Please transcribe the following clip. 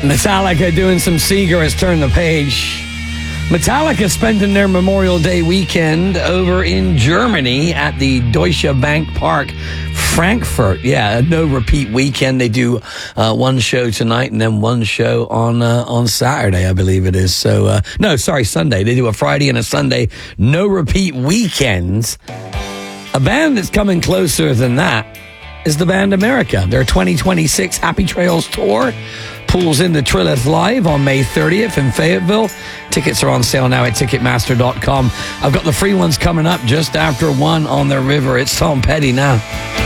Metallica doing some Seeger has turned the page. Metallica spending their Memorial Day weekend over in Germany at the Deutsche Bank Park, Frankfurt. Yeah, a no repeat weekend. They do one show tonight and then one show on Saturday, I believe it is. So Sunday. They do a Friday and a Sunday, no repeat weekends. A band that's coming closer than that is the band America. Their 2026 Happy Trails tour pulls into Trilith Live on May 30th in Fayetteville. Tickets are on sale now at Ticketmaster.com. I've got the free ones coming up just after 1 on the river. It's Tom Petty now.